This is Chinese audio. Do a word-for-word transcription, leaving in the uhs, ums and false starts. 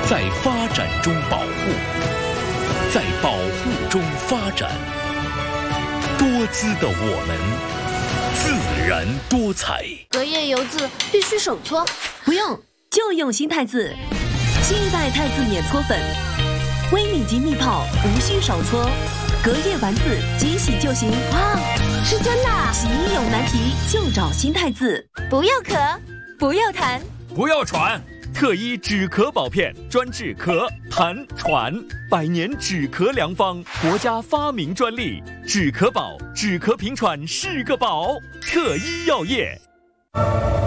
在发展中保护，在保护中发展。多姿的我们，自然多彩。 隔夜油渍必须手搓， 不用，就用新太字。新一代太字免搓粉，微米级蜜泡，无需手搓，隔夜完字即洗就行。 哇，是真的啊！ 洗衣有难题就找新太字。 不要壳， 不要痰， 不要喘。特医止咳宝片，专治咳、痰、喘，百年止咳良方，国家发明专利。止咳宝，止咳平喘是个宝。特医药业。